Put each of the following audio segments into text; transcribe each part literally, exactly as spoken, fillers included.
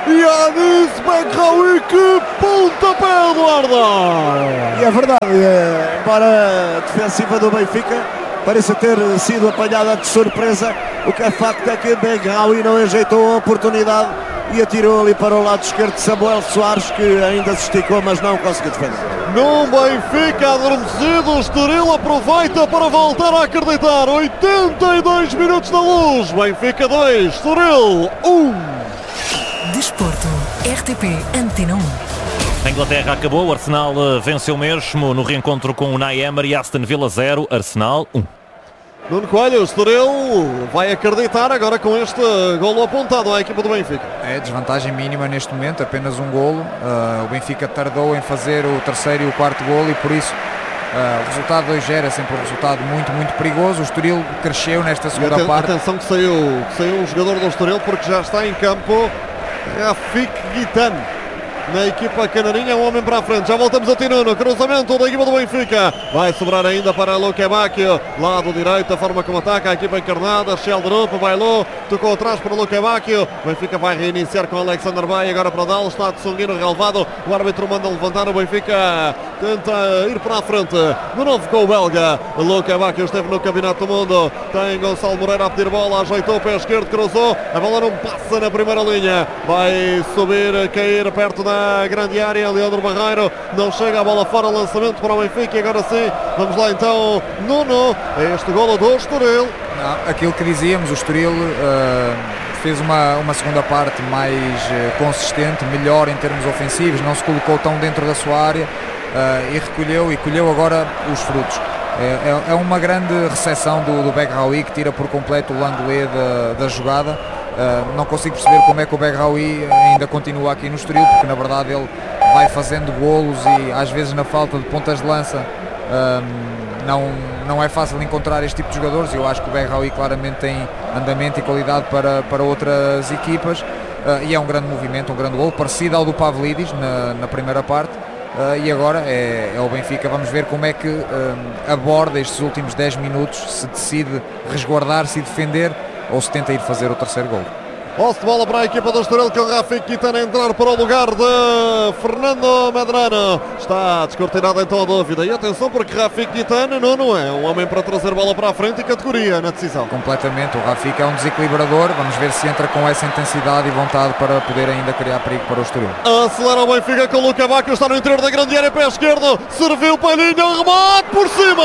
Yanis Begraoui, que pontapé do Arda! E é verdade, embora a defensiva do Benfica pareça ter sido apanhada de surpresa, o que é facto é que Begraoui não ajeitou a oportunidade e atirou ali para o lado esquerdo de Samuel Soares, que ainda se esticou, mas não conseguiu defender. Num Benfica adormecido, o Estoril aproveita para voltar a acreditar. oitenta e dois minutos na Luz, Benfica dois, Estoril um. Desporto, R T P Antena um. A Inglaterra acabou, o Arsenal venceu mesmo no reencontro com o Unai Emery. Aston Villa zero, Arsenal um. Nuno Coelho, o Estoril vai acreditar agora com este golo apontado à equipa do Benfica. É desvantagem mínima neste momento, apenas um golo. Uh, o Benfica tardou em fazer o terceiro e o quarto golo e por isso uh, o resultado dois a zero é sempre um resultado muito, muito perigoso. O Estoril cresceu nesta segunda aten- parte. Atenção que saiu, que saiu um jogador do Estoril porque já está em campo Rafik Guitane. Na equipa canarinha, um homem para a frente. Já voltamos a Tinuno, cruzamento da equipa do Benfica. Vai sobrar ainda para Luque Bacchio, lado direito, a forma como ataca a equipa encarnada. Sheldrup, bailou, tocou atrás para Luque Bacchio. Benfica vai reiniciar com Alexander Bay, agora para Dal, está de Songuino relevado. O árbitro manda levantar, o Benfica tenta ir para a frente. De novo com o belga. Luque Bacchio esteve no Campeonato do Mundo. Tem Gonçalo Moreira a pedir bola, ajeitou o pé esquerdo, cruzou. A bola não passa na primeira linha. Vai subir, cair perto da grande área. Leandro Barreiro não chega, a bola fora, lançamento para o Benfica. E agora sim, vamos lá então, Nuno, este golo do Estoril. Não, aquilo que dizíamos, o Estoril uh, fez uma, uma segunda parte mais uh, consistente, melhor em termos ofensivos, não se colocou tão dentro da sua área uh, e recolheu e colheu agora os frutos. É, é uma grande recepção do, do Begraoui, que tira por completo o Langlais da, da jogada. Uh, não consigo perceber como é que o Begraoui ainda continua aqui no Estoril, porque na verdade ele vai fazendo golos e às vezes na falta de pontas de lança uh, não, não é fácil encontrar este tipo de jogadores. Eu acho que o Begraoui claramente tem andamento e qualidade para, para outras equipas uh, e é um grande movimento, um grande golo, parecido ao do Pavlidis na, na primeira parte. Uh, e agora é, é o Benfica, vamos ver como é que uh, aborda estes últimos dez minutos, se decide resguardar-se e defender ou se tenta ir fazer o terceiro gol. Posse de bola para a equipa do Estoril, com o Rafik Guitane a entrar para o lugar de Fernando Medrano. Está descortinada então a dúvida. E atenção, porque Rafik Guitane não, não é um homem para trazer bola para a frente e categoria na decisão. Completamente, o Rafik é um desequilibrador. Vamos ver se entra com essa intensidade e vontade para poder ainda criar perigo para o Estoril. Acelera o Benfica com o Luque Bacchio, está no interior da grande área, pé esquerdo, serviu Palhinha, remate por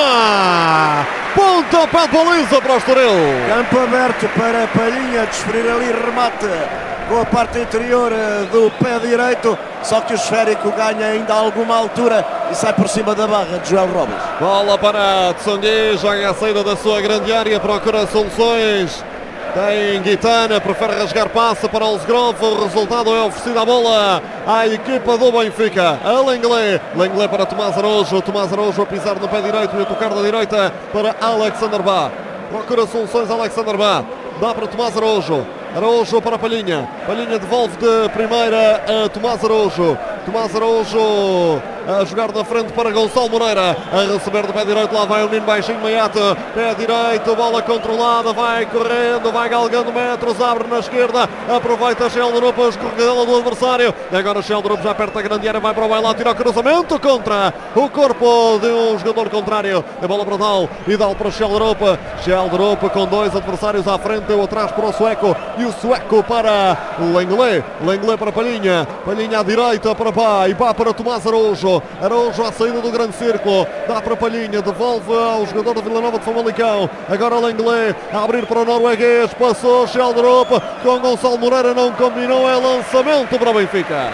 cima! Pontapé de baliza para o Estoril. Campo aberto para Palhinha desferir ali remate com a parte interior do pé direito, só que o esférico ganha ainda alguma altura e sai por cima da barra de Joel Robles. Bola para Tsongi, joga a saída da sua grande área, procura soluções. Tem Guitane, prefere rasgar, passa para Olsgrove. O resultado é oferecido a bola à equipa do Benfica. A Langlais, Langlais para Tomás Araújo, Tomás Araújo a pisar no pé direito e a tocar da direita para Alexander Bá. Procura soluções Alexander Bá, dá para Tomás Araújo. Araújo para Palhinha, Palhinha devolve de primeira a Tomás Araújo. Tomás Araújo a jogar da frente para Gonçalo Moreira, a receber do pé direito, lá vai o menino baixinho, Meiato, pé direito, bola controlada, vai correndo, vai galgando metros, abre na esquerda, aproveita Sheldrup, a escorregadela do adversário, e agora Sheldrup já perto da grande área, vai para o bailão, tira o cruzamento contra o corpo de um jogador contrário, a bola para Dal, e Dal para Sheldrup, Sheldrup com dois adversários à frente, deu atrás para o sueco, e o sueco para Langlais, Langlais para Palhinha, Palhinha à direita para Bá, e Bá para Tomás Araújo, Araújo à saída do grande círculo, dá para Palhinha, devolve ao jogador da Vila Nova de Famalicão, agora Langlais a abrir para o norueguês, passou Sheldrup com Gonçalo Moreira, não combinou, é lançamento para o Benfica.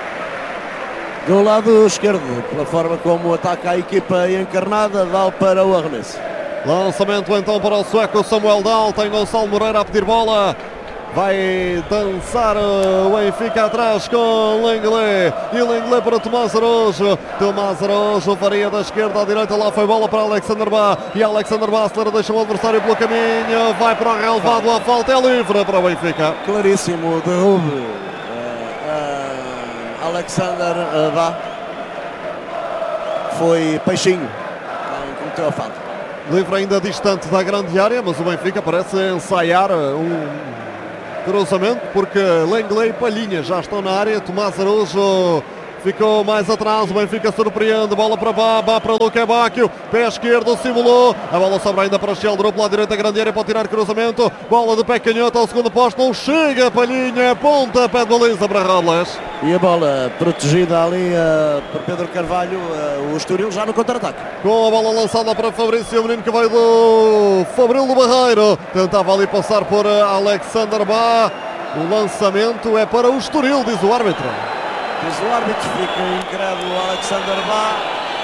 Do lado esquerdo, pela forma como ataca a equipa encarnada, Dal para o arremesso. Lançamento então para o sueco Samuel Dal, tem Gonçalo Moreira a pedir bola. Vai dançar o Benfica atrás com Langlais, e Langlais para Tomás Araújo, Tomás Araújo varia da esquerda à direita, lá foi bola para Alexander Bá, e Alexander Bá acelera, deixa o adversário pelo caminho, vai para o relevado, a falta é livre para o Benfica. Claríssimo derrube uh, uh, Alexander Bá, foi Peixinho quem cometeu a falta. Livre ainda distante da grande área, mas o Benfica parece ensaiar um cruzamento, porque Lenglet e Palhinha já estão na área. Tomás Araújo ficou mais atrás, o Benfica surpreende, bola para Bá, Bá para Luque Bacchio, pé esquerdo, simulou, a bola sobra ainda para Sheldrop, lá direita, grande área, pode tirar cruzamento, bola de pé canhoto ao segundo posto, não chega, Palhinha, ponta, pé de baliza para Robles. E a bola protegida ali uh, por Pedro Carvalho, uh, o Estoril já no contra-ataque. Com a bola lançada para Fabrício, o menino que veio do Fabril do Barreiro, tentava ali passar por uh, Alexander Bá, o lançamento é para o Estoril, diz o árbitro. Diz o árbitro, fica incrédulo Alexander Bá.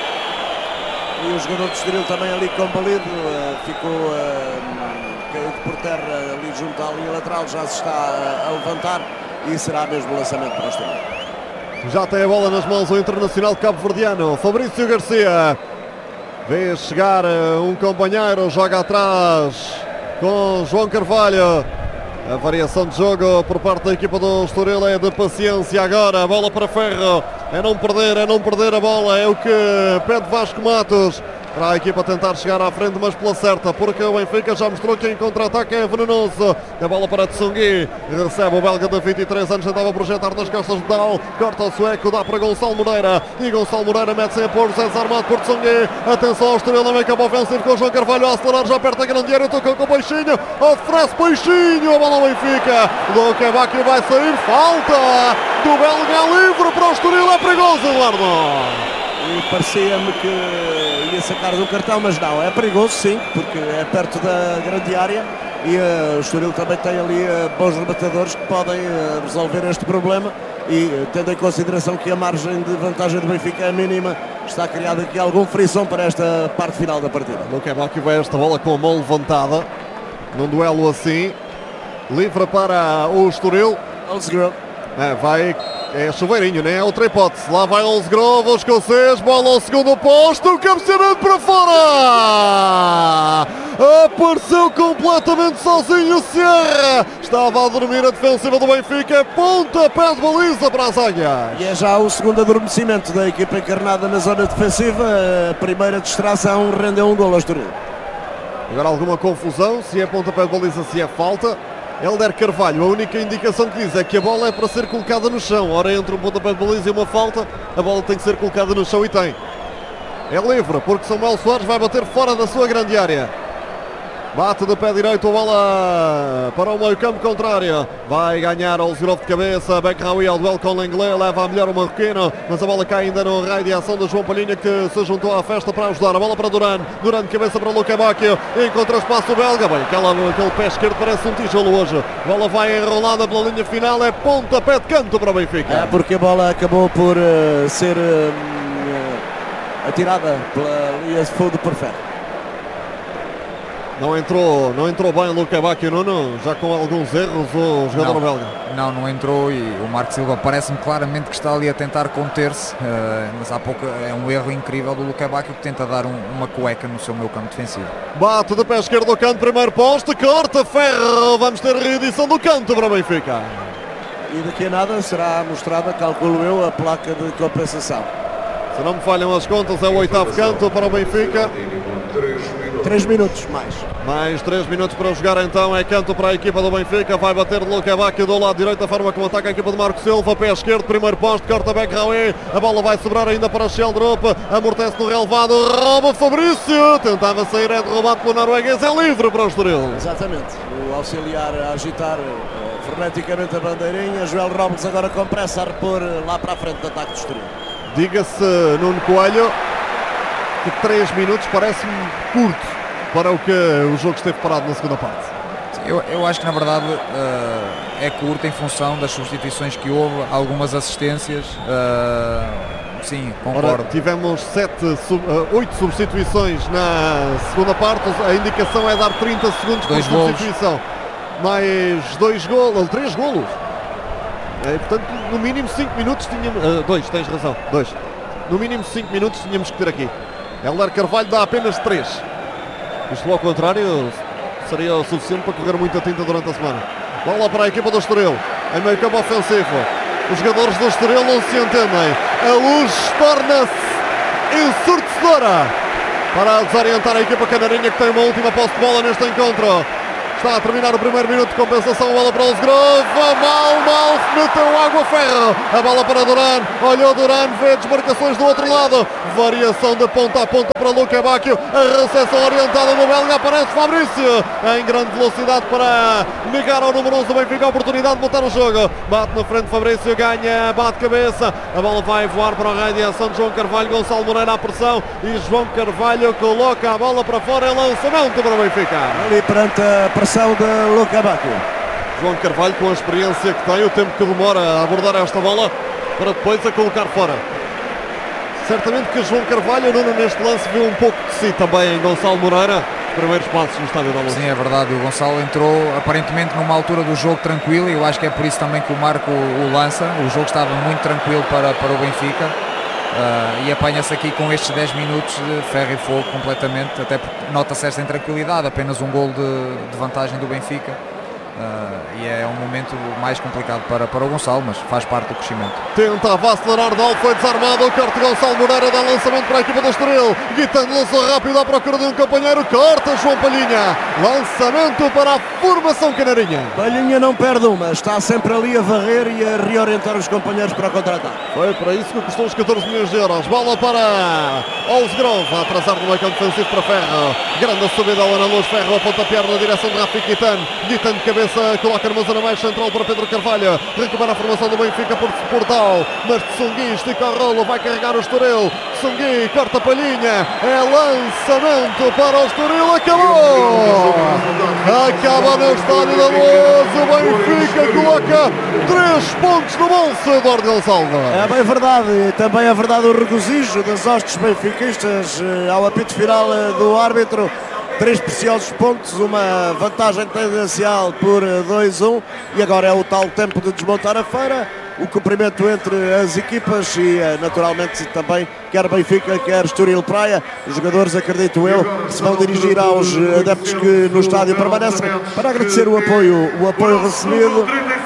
E o jogador do Estoril também ali combalido, uh, ficou uh, caído por terra ali junto à linha lateral, já se está uh, a levantar e será mesmo o lançamento para o Estoril. Já tem a bola nas mãos o internacional cabo-verdiano, Fabrício Garcia. Vê chegar uh, um companheiro, joga atrás com João Carvalho. A variação de jogo por parte da equipa do Estoril é de paciência agora. A bola para Ferro. É não perder, é não perder a bola. É o que pede Vasco Matos. Para a equipa tentar chegar à frente, mas pela certa, porque o Benfica já mostrou que em contra-ataque é venenoso. A bola para Tsungui. Recebe o belga de vinte e três anos. Tentava projetar nas costas de Dal. Corta o sueco, dá para Gonçalo Moreira. E Gonçalo Moreira mete-se a pôr. Zé armado por Tsungui. Atenção ao Estoril no meio campo ofensivo com o João Carvalho a acelerar já perto da grande área. Tocou com o Peixinho. Oferece Peixinho. A bola ao Benfica. Luque Bacchio vai sair. Falta do belga livre para o Estoril. É perigoso, Eduardo. E parecia-me que ia sacar do cartão, mas não, é perigoso sim, porque é perto da grande área e uh, o Estoril também tem ali uh, bons rebatedores que podem uh, resolver este problema e uh, tendo em consideração que a margem de vantagem do Benfica é mínima, está criada aqui algum frição para esta parte final da partida. Luque Bacchio vai esta bola com a mão levantada, num duelo assim, livre para o Estoril. Olsgrove. É, vai, é chuveirinho, nem é outra hipótese. Lá vai Olsgrove, o escocês, bola ao segundo posto, cabeceamento para fora! Apareceu completamente sozinho o Sierra. Estava a dormir a defensiva do Benfica, pontapé de baliza para as águias. E é já o segundo adormecimento da equipa encarnada na zona defensiva. A primeira distração rendeu um gol ao Estoril. Agora alguma confusão, se é pontapé de baliza, se é falta. Hélder Carvalho, a única indicação que diz é que a bola é para ser colocada no chão. Ora, entre um pontapé de baliza e uma falta, a bola tem que ser colocada no chão e tem. É livre, porque Samuel Soares vai bater fora da sua grande área. Bate de pé direito a bola para o meio campo contrário. Vai ganhar Olsgrove de cabeça. Bekraoui ao duelo com Lenglet. Leva a melhor o marroquino. Mas a bola cai ainda no raio de ação de João Palhinha, que se juntou à festa para ajudar. A bola para Duran. Duran de cabeça para Luque Bacchio. Encontra espaço o belga. Bem, aquela, aquele pé esquerdo parece um tijolo hoje. A bola vai enrolada pela linha final. É pontapé de canto para o Benfica. É porque a bola acabou por uh, ser uh, uh, atirada pela linha de fundo por Ferro. Não entrou, não entrou bem o Luque Bacchio, Nuno, já com alguns erros o jogador não, belga. Não, não entrou e o Marco Silva parece-me claramente que está ali a tentar conter-se, uh, mas há pouco é um erro incrível do Luque Bacchio que tenta dar um, uma cueca no seu meio campo defensivo. Bate de pé esquerdo do canto, primeiro poste, corta Ferro, vamos ter reedição do canto para o Benfica. E daqui a nada será mostrada, calculo eu, a placa de compensação. Se não me falham as contas, é o oitavo canto para o Benfica. Três minutos mais. Mais três minutos para jogar então, é canto para a equipa do Benfica, vai bater de Luque Bacchio do lado direito, a forma como ataca a equipa de Marco Silva, pé esquerdo, primeiro posto, corta Bekraoui, a bola vai sobrar ainda para Sheldrop, amortece no relevado, rouba Fabrício, tentava sair, é derrubado pelo norueguês, é livre para o Estoril. Exatamente, o auxiliar a agitar uh, freneticamente a bandeirinha, Joel Robles agora com pressa a repor uh, lá para a frente do ataque do Estoril. Diga-se, Nuno Coelho, que três minutos parece-me curto para o que o jogo esteve parado na segunda parte. Eu, eu acho que na verdade uh, é curto em função das substituições que houve, algumas assistências, uh, sim, concordo. Ora, tivemos sete, sub, uh, oito substituições na segunda parte, a indicação é dar trinta segundos por substituição. Mais dois golos, três golos. É, portanto, no mínimo cinco minutos tínhamos... Uh, dois, tens razão, dois. No mínimo cinco minutos tínhamos que ter aqui. Hélder Carvalho dá apenas três. Isto ao contrário seria o suficiente para correr muita tinta durante a semana. Bola para a equipa do Estoril, em meio campo ofensivo. Os jogadores do Estoril não se entendem. A luz torna-se ensurdecedora para desorientar a equipa canarinha, que tem uma última posse de bola neste encontro. Está a terminar o primeiro minuto de compensação. A bola para o Grove. Mal, mal. Meteu água ferro. A bola para Duran. Olhou Duran. Vê desmarcações do outro lado. Variação de ponta a ponta para Luca Bacchio. A recepção orientada do belga. Aparece Fabrício em grande velocidade para negar ao número onze do Benfica a oportunidade de botar o jogo. Bate na frente Fabrício. Ganha. Bate cabeça. A bola vai voar para a radiação de João Carvalho. Gonçalo Moreira à pressão. E João Carvalho coloca a bola para fora. É lançamento para o Benfica. Ali perante a pressão de Luca Bacchio. João Carvalho, com a experiência que tem, o tempo que demora a abordar esta bola para depois a colocar fora. Certamente que João Carvalho, Nuno, neste lance viu um pouco de si também em Gonçalo Moreira. Os primeiros passos no Estádio da Luz. Sim, é verdade. O Gonçalo entrou aparentemente numa altura do jogo tranquilo e eu acho que é por isso também que o Marco o lança. O jogo estava muito tranquilo para, para o Benfica. Uh, e apanha-se aqui com estes dez minutos de ferro e fogo completamente, até porque nota-se esta intranquilidade, apenas um gol de, de vantagem do Benfica. Uh, e é um momento mais complicado para, para o Gonçalo, mas faz parte do crescimento. Tentava acelerar Dal, foi desarmado. O corte de Gonçalo Moreira dá lançamento para a equipa do Estoril. Guitano lançou rápido à procura de um companheiro. Corta João Palhinha. Lançamento para a formação canarinha. Palhinha não perde uma, está sempre ali a varrer e a reorientar os companheiros para contra-ataque. Foi para isso que custou os catorze milhões de euros. Bola para Olsgrove, a atrasar no meio campo defensivo para Ferro. Grande subida lá na Luz. Ferro a pontapé na direção de Rafik Guitano. Guitano de cabeça. Coloca numa zona mais central para Pedro Carvalho. Recupera a formação do Benfica por Portal. Mas Tsungui estica o rolo. Vai carregar o Estoril. Tsungui corta a Palhinha. É lançamento para o Estoril. Acabou! Acaba no Estádio da Luz. O Benfica coloca três pontos no bolso, Eduardo Gonçalves. É bem verdade. E também é verdade o regozijo das hostes benfiquistas eh, ao apito final eh, do árbitro. Três preciosos pontos, uma vantagem tendencial por dois a um e agora é o tal tempo de desmontar a feira, o cumprimento entre as equipas e naturalmente também quer Benfica, quer Estoril Praia. Os jogadores, acredito eu, se vão dirigir aos adeptos que no estádio permanecem para agradecer o apoio, o apoio recebido.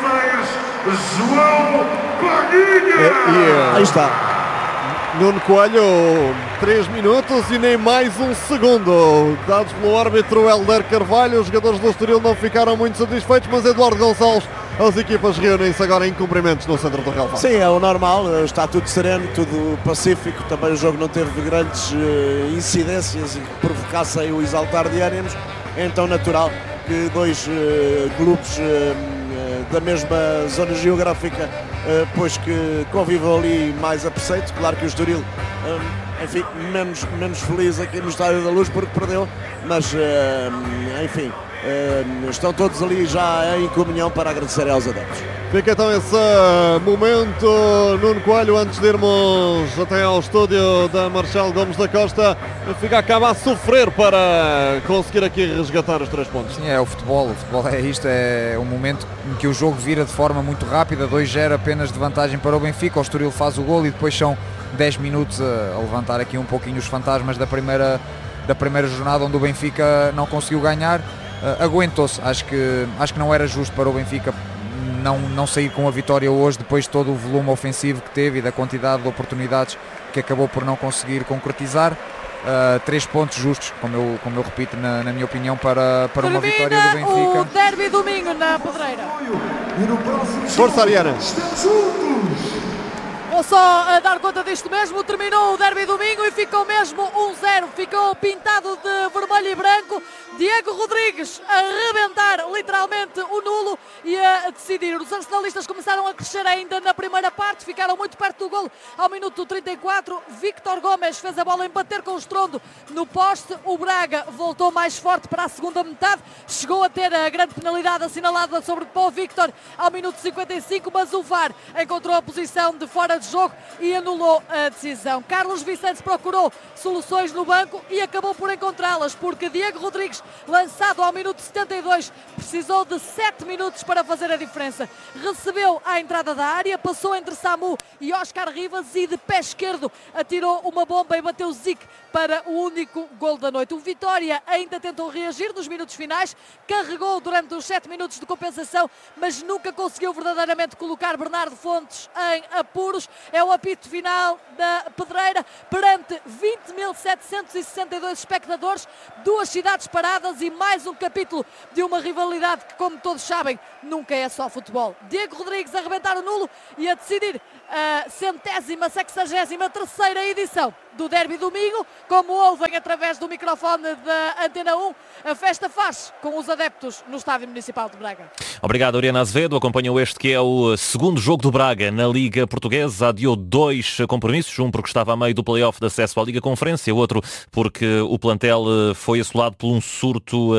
João Palhinha! Aí está. Nuno Coelho, três minutos e nem mais um segundo. Dados pelo árbitro Helder Carvalho, os jogadores do Estoril não ficaram muito satisfeitos, mas Eduardo Gonçalves, as equipas reúnem-se agora em cumprimentos no centro do relvado. Sim, é o normal, está tudo sereno, tudo pacífico. Também o jogo não teve grandes uh, incidências que provocassem o exaltar de ânimos. É então natural que dois uh, clubes uh, da mesma zona geográfica, uh, pois que convivam ali mais a preceito. Claro que o Estoril, uh, enfim, menos, menos feliz aqui no Estádio da Luz porque perdeu, mas, uh, enfim, uh, estão todos ali já em comunhão para agradecer aos adeptos. Fica então esse momento, Nuno Coelho, antes de irmos até ao estúdio da Marcelo Gomes da Costa. Fica acaba a sofrer para conseguir aqui resgatar os três pontos. Sim, é o futebol, o futebol é isto, é um momento em que o jogo vira de forma muito rápida, dois a zero apenas de vantagem para o Benfica, o Estoril faz o gol e depois são dez minutos a, a levantar aqui um pouquinho os fantasmas da primeira, da primeira jornada onde o Benfica não conseguiu ganhar. Uh, aguentou-se, acho que, acho que não era justo para o Benfica Não, não sair com a vitória hoje depois de todo o volume ofensivo que teve e da quantidade de oportunidades que acabou por não conseguir concretizar. Uh, três pontos justos, como eu, como eu repito, na, na minha opinião, para, para uma vitória do Benfica. O derby domingo na Pedreira. Força, Ariana. Vou só a dar conta disto mesmo, terminou o derby domingo e ficou mesmo um zero, ficou pintado de vermelho e branco. Diego Rodrigues a rebentar literalmente o nulo e a decidir. Os arsenalistas começaram a crescer ainda na primeira parte, ficaram muito perto do golo ao minuto trinta e quatro. Victor Gomes fez a bola embater com o estrondo no poste. O Braga voltou mais forte para a segunda metade, chegou a ter a grande penalidade assinalada sobre Paul Victor ao minuto cinquenta e cinco, mas o V A R encontrou a posição de fora de jogo e anulou a decisão. Carlos Vicente procurou soluções no banco e acabou por encontrá-las, porque Diego Rodrigues, lançado ao minuto setenta e dois, precisou de sete minutos para fazer a diferença. Recebeu à entrada da área, passou entre Samu e Oscar Rivas e de pé esquerdo atirou uma bomba e bateu Zic para o único gol da noite. O Vitória ainda tentou reagir nos minutos finais, carregou durante os sete minutos de compensação, mas nunca conseguiu verdadeiramente colocar Bernardo Fontes em apuros. É o apito final da Pedreira perante vinte mil setecentos e sessenta e dois espectadores, duas cidades paradas e mais um capítulo de uma rivalidade que, como todos sabem, nunca é só futebol. Diego Rodrigues a arrebentar o nulo e a decidir a centésima, sexagésima terceira edição do Derby Domingo. Como ouvem através do microfone da Antena um, a festa faz com os adeptos no Estádio Municipal de Braga. Obrigado, Oriana Azevedo. Acompanhou este que é o segundo jogo do Braga na Liga Portuguesa. Adiou dois compromissos, um porque estava a meio do play-off de acesso à Liga Conferência, outro porque o plantel foi assolado por um surto uh,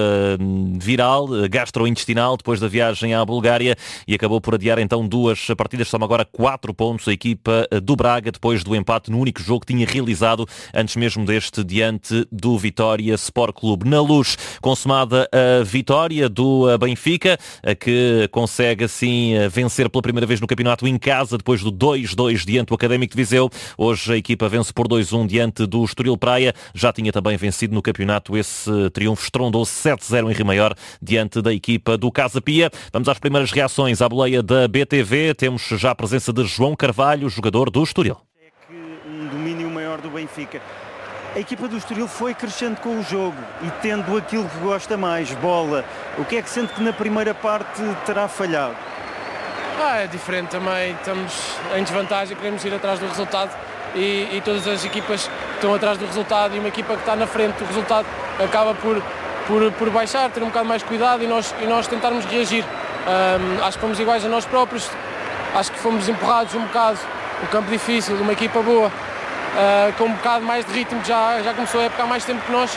viral, gastrointestinal, depois da viagem à Bulgária, e acabou por adiar então duas partidas. Soma agora quatro pontos a equipa do Braga, depois do empate no único jogo que tinha realizado antes mesmo deste, diante do Vitória Sport Clube. Na Luz, consumada a vitória do Benfica, que consegue assim vencer pela primeira vez no campeonato em casa, depois do dois dois diante do Académico de Viseu. Hoje a equipa vence por dois um diante do Estoril Praia. Já tinha também vencido no campeonato esse triunfo estrondoso sete zero em Rio Maior diante da equipa do Casa Pia. Vamos às primeiras reações à boleia da B T V. Temos já a presença de João Carvalho, jogador do Estoril. Um domínio maior do Benfica. A equipa do Estoril foi crescendo com o jogo e tendo aquilo que gosta mais, bola. O que é que sente que na primeira parte terá falhado? Ah, é diferente também, estamos em desvantagem, queremos ir atrás do resultado e, e todas as equipas estão atrás do resultado, e uma equipa que está na frente do resultado acaba por, por, por baixar, ter um bocado mais cuidado e nós, e nós tentarmos reagir. Um, acho que fomos iguais a nós próprios, acho que fomos empurrados um bocado, um campo difícil, de uma equipa boa. Uh, com um bocado mais de ritmo, que já, já começou a época há mais tempo que nós.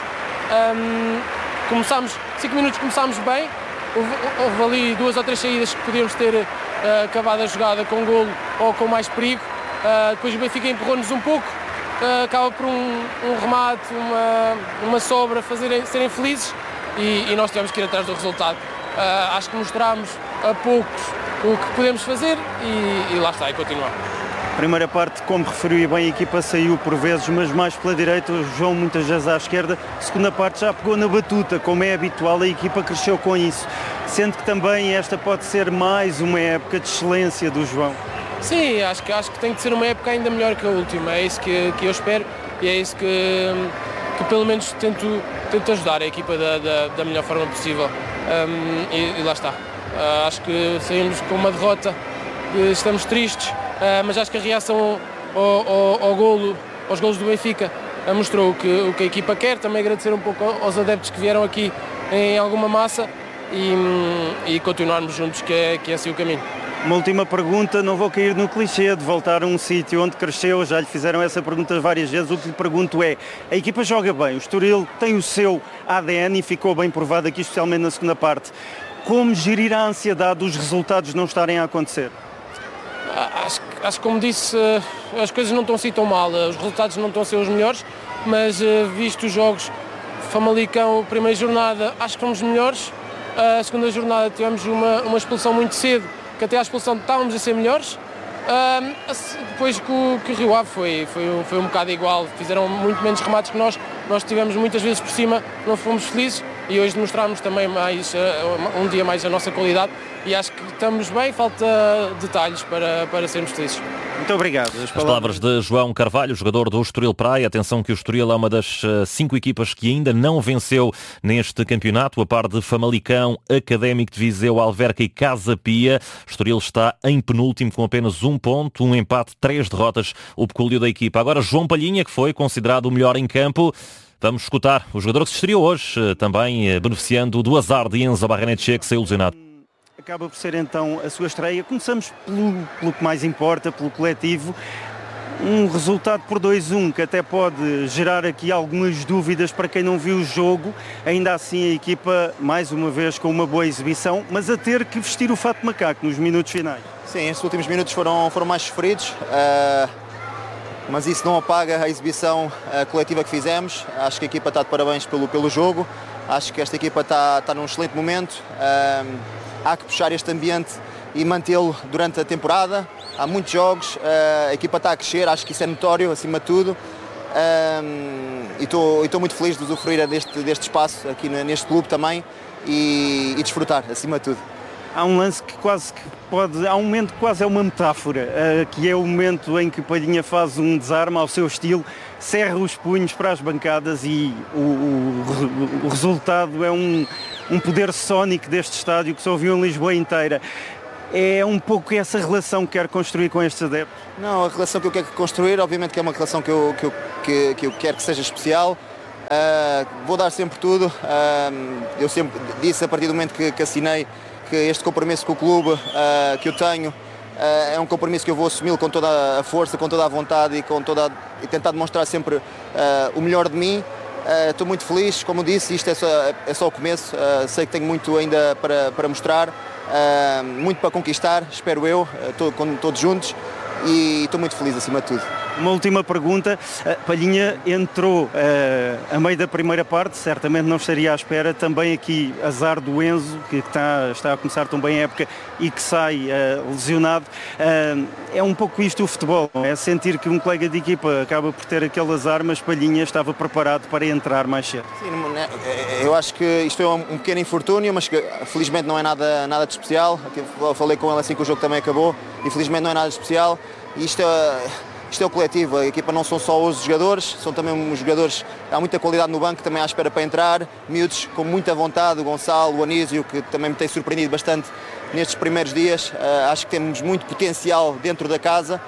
Um, começámos, cinco minutos começámos bem, houve, houve ali duas ou três saídas que podíamos ter uh, acabado a jogada com golo ou com mais perigo. Uh, depois o Benfica empurrou-nos um pouco, uh, acaba por um, um remate, uma, uma sobra, fazerem, serem felizes, e, e nós tivemos que ir atrás do resultado. Uh, acho que mostrámos a poucos o que podemos fazer e, e lá está, e continuar. Primeira parte, como referiu bem, a equipa saiu por vezes, mas mais pela direita, o João muitas vezes à esquerda. Segunda parte já pegou na batuta, como é habitual, a equipa cresceu com isso. Sendo que também esta pode ser mais uma época de excelência do João. Sim, acho que, acho que tem que ser uma época ainda melhor que a última, é isso que, que eu espero e é isso que, que pelo menos tento, tento ajudar a equipa da, da, da melhor forma possível. Um, e, e lá está. Uh, acho que saímos com uma derrota, estamos tristes. Uh, mas acho que a reação ao, ao, ao golo, aos golos do Benfica uh, mostrou o que, o que a equipa quer. Também agradecer um pouco aos adeptos que vieram aqui em alguma massa e, e continuarmos juntos, que é, que é assim o caminho. Uma última pergunta, não vou cair no clichê de voltar a um sítio onde cresceu, já lhe fizeram essa pergunta várias vezes. O que lhe pergunto é, a equipa joga bem, o Estoril tem o seu A D N e ficou bem provado aqui, especialmente na segunda parte. Como gerir a ansiedade dos resultados não estarem a acontecer? Acho, acho que, como disse, as coisas não estão assim tão mal, os resultados não estão a ser os melhores, mas visto os jogos, Famalicão, primeira jornada, acho que fomos melhores. A segunda jornada tivemos uma, uma expulsão muito cedo, que até à expulsão estávamos a ser melhores. Depois que o, que o Rio Ave foi, foi, foi um bocado igual, fizeram muito menos remates que nós, nós tivemos muitas vezes por cima, não fomos felizes, e hoje demonstramos também mais, um dia mais a nossa qualidade, e acho que estamos bem, falta detalhes para, para sermos felizes. Muito obrigado. As palavras de João Carvalho, jogador do Estoril Praia. Atenção que o Estoril é uma das cinco equipas que ainda não venceu neste campeonato, a par de Famalicão, Académico de Viseu, Alverca e Casa Pia. O Estoril está em penúltimo com apenas um ponto, um empate, três derrotas, o peculio da equipa. Agora João Palhinha, que foi considerado o melhor em campo. Vamos escutar o jogador que se estreou hoje, também beneficiando do azar de Enzo Barrenetxea, que saiu lesionado. Acaba por ser então a sua estreia. Começamos pelo, pelo que mais importa, pelo coletivo. Um resultado por dois a um que até pode gerar aqui algumas dúvidas para quem não viu o jogo. Ainda assim a equipa, mais uma vez, com uma boa exibição, mas a ter que vestir o fato de macaco nos minutos finais. Sim, estes últimos minutos foram, foram mais sofridos, uh, mas isso não apaga a exibição uh, coletiva que fizemos. Acho que a equipa está de parabéns pelo, pelo jogo. Acho que esta equipa está, está num excelente momento. Uh, Há que puxar este ambiente e mantê-lo durante a temporada. Há muitos jogos, a equipa está a crescer, acho que isso é notório, acima de tudo. E estou muito feliz de usufruir deste, deste espaço aqui neste clube também e, e desfrutar, acima de tudo. há um lance que quase que pode, há um momento que quase é uma metáfora, uh, que é o momento em que Palhinha faz um desarme ao seu estilo, cerra os punhos para as bancadas e o, o, o resultado é um, um poder sónico deste estádio que se ouviu em Lisboa inteira. É um pouco essa relação que quero construir com estes adeptos? Não, a relação que eu quero construir, obviamente que é uma relação que eu, que eu, que, que eu quero que seja especial. Uh, vou dar sempre tudo. Uh, eu sempre disse a partir do momento que, que assinei que este compromisso com o clube uh, que eu tenho uh, é um compromisso que eu vou assumi-lo com toda a força, com toda a vontade e, com toda a, e tentar demonstrar sempre uh, o melhor de mim. Uh, estou muito feliz, como disse, isto é só, é só o começo. Uh, sei que tenho muito ainda para, para mostrar. Uh, muito para conquistar, espero eu, uh, to, com, todos juntos, e estou muito feliz acima de tudo. Uma última pergunta, uh, Palhinha entrou uh, a meio da primeira parte, certamente não estaria à espera, também aqui azar do Enzo, que está, está a começar tão bem a época e que sai uh, lesionado. Uh, é um pouco isto o futebol, é sentir que um colega de equipa acaba por ter aquele azar, mas Palhinha estava preparado para entrar mais cedo. Sim, eu acho que isto foi um pequeno infortúnio, mas que felizmente não é nada, nada de especial. Eu falei com ele assim que o jogo também acabou, e felizmente não é nada de especial. E isto é, isto é o coletivo, a equipa não são só os jogadores, são também os jogadores, há muita qualidade no banco, também à espera para entrar, miúdos com muita vontade, o Gonçalo, o Anísio, que também me tem surpreendido bastante nestes primeiros dias. Uh, acho que temos muito potencial dentro da casa.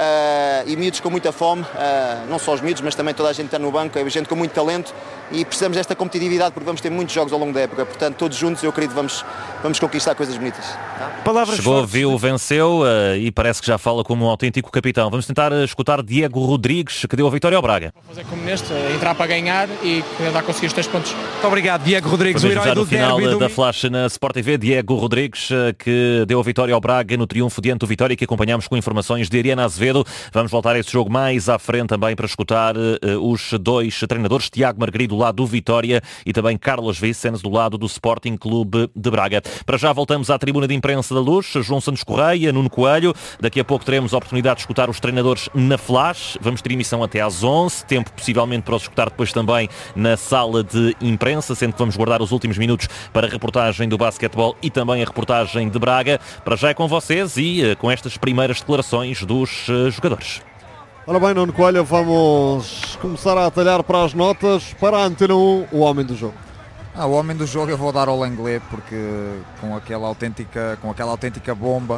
Uh, e miúdos com muita fome, uh, não só os miúdos, mas também toda a gente que está no banco, é gente com muito talento, e precisamos desta competitividade porque vamos ter muitos jogos ao longo da época, portanto todos juntos eu acredito vamos, vamos conquistar coisas bonitas. Tá? Palavras Chegou, fortes. viu, venceu uh, e parece que já fala como um autêntico capitão. Vamos tentar uh, escutar Diego Rodrigues, que deu a vitória ao Braga. Vou fazer como neste, entrar para ganhar e tentar conseguir os três pontos. Muito obrigado, Diego Rodrigues, o herói do no final derby da do... Flash na Sport T V, Diego Rodrigues, uh, que deu a vitória ao Braga no triunfo diante do Vitória, que acompanhamos com informações de Ariana Azevedo. Vamos voltar a esse jogo mais à frente também para escutar uh, os dois treinadores, Tiago Margarido do lado do Vitória e também Carlos Vicens do lado do Sporting Clube de Braga. Para já voltamos à tribuna de imprensa da Luz, João Santos Correia, Nuno Coelho. Daqui a pouco teremos a oportunidade de escutar os treinadores na Flash. Vamos ter emissão até às onze, tempo possivelmente para os escutar depois também na sala de imprensa, sendo que vamos guardar os últimos minutos para a reportagem do basquetebol e também a reportagem de Braga. Para já é com vocês e uh, com estas primeiras declarações dos uh, jogadores. Ora bem, Nuno Coelho, vamos começar a atalhar para as notas. Para a Antena um, o homem do jogo. Ah, o homem do jogo eu vou dar ao Lenglet, porque com aquela autêntica, com aquela autêntica bomba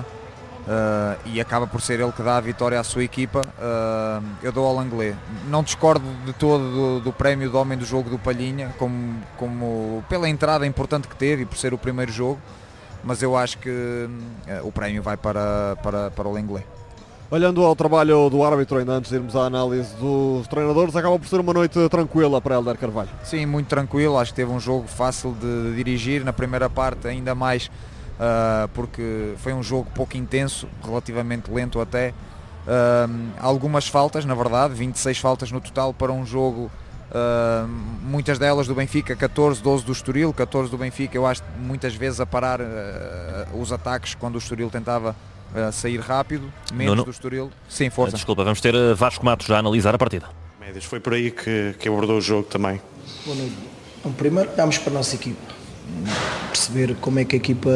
uh, e acaba por ser ele que dá a vitória à sua equipa, uh, eu dou ao Lenglet. Não discordo de todo do, do prémio do homem do jogo do Palhinha, como, como pela entrada importante que teve e por ser o primeiro jogo, mas eu acho que uh, o prémio vai para, para, para o Lenglet. Olhando ao trabalho do árbitro, ainda antes de irmos à análise dos treinadores, acaba por ser uma noite tranquila para Hélder Carvalho. Sim, muito tranquilo, acho que teve um jogo fácil de dirigir, na primeira parte ainda mais, uh, porque foi um jogo pouco intenso, relativamente lento até, uh, algumas faltas, na verdade, vinte e seis faltas no total para um jogo, uh, muitas delas do Benfica, catorze, doze do Estoril, catorze do Benfica, eu acho muitas vezes a parar uh, os ataques quando o Estoril tentava a sair rápido, menos Nuno. do Estoril. Sim, força. Desculpa, vamos ter Vasco Matos já a analisar a partida. Médias, foi por aí que, que abordou o jogo também. Boa noite. Então, primeiro olhamos para a nossa equipa, perceber como é que a equipa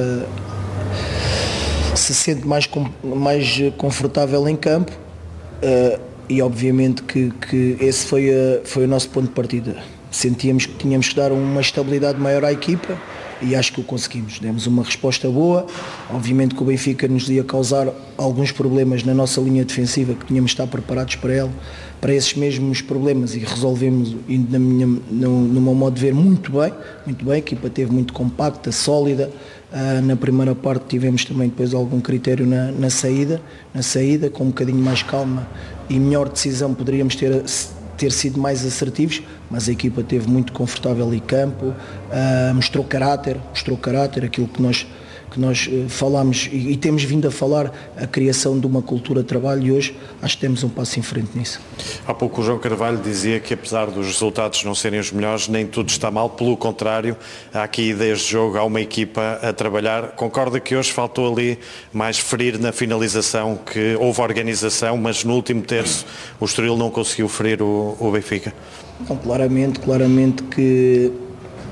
se sente mais, mais confortável em campo uh, e obviamente que, que esse foi, a, foi o nosso ponto de partida. Sentíamos que tínhamos que dar uma estabilidade maior à equipa e acho que o conseguimos. Demos uma resposta boa. Obviamente que o Benfica nos ia causar alguns problemas na nossa linha defensiva, que tínhamos de estar preparados para ela, para esses mesmos problemas, e resolvemos, e na minha, no, no meu modo de ver, muito bem, muito bem. A equipa esteve muito compacta, sólida. Uh, na primeira parte tivemos também depois algum critério na, na saída, na saída, com um bocadinho mais calma e melhor decisão poderíamos ter ter sido mais assertivos, mas a equipa esteve muito confortável em campo, uh, mostrou caráter, mostrou caráter, aquilo que nós, que nós uh, falámos e, e temos vindo a falar, a criação de uma cultura de trabalho, e hoje acho que temos um passo em frente nisso. Há pouco o João Carvalho dizia que apesar dos resultados não serem os melhores, nem tudo está mal, pelo contrário, há aqui ideias de jogo, há uma equipa a trabalhar. Concorda que hoje faltou ali mais ferir na finalização, que houve organização, mas no último terço o Estoril não conseguiu ferir o, o Benfica? Então, claramente, claramente que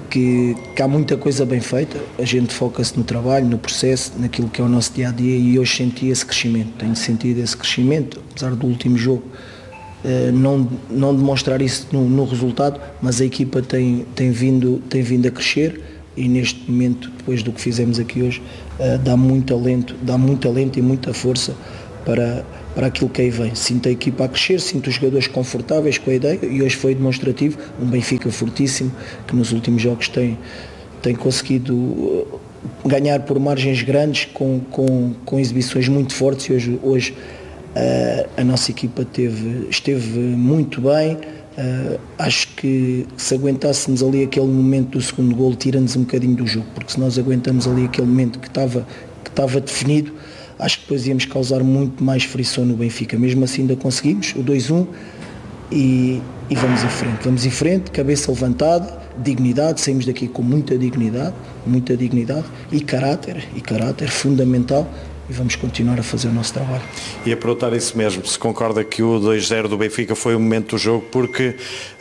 que, que há muita coisa bem feita, a gente foca-se no trabalho, no processo, naquilo que é o nosso dia-a-dia, e hoje senti esse crescimento, tenho sentido esse crescimento, apesar do último jogo uh, não, não demonstrar isso no, no resultado, mas a equipa tem, tem, vindo, tem vindo a crescer, e neste momento, depois do que fizemos aqui hoje, uh, dá muito alento, dá muito alento e muita força para, para aquilo que aí vem. Sinto a equipa a crescer, sinto os jogadores confortáveis com a ideia, e hoje foi demonstrativo, um Benfica fortíssimo, que nos últimos jogos tem, tem conseguido ganhar por margens grandes, com, com, com exibições muito fortes, e hoje, hoje uh, a nossa equipa teve, esteve muito bem. Uh, acho que se aguentássemos ali aquele momento do segundo golo, tira-nos um bocadinho do jogo, porque se nós aguentamos ali aquele momento que estava, que estava definido, acho que depois íamos causar muito mais frição no Benfica. Mesmo assim ainda conseguimos o dois a um e, e vamos em frente, vamos em frente, cabeça levantada, dignidade, saímos daqui com muita dignidade, muita dignidade e caráter, e caráter fundamental, e vamos continuar a fazer o nosso trabalho. E a perguntar isso mesmo, se concorda que o dois a zero do Benfica foi o momento do jogo, porque uh,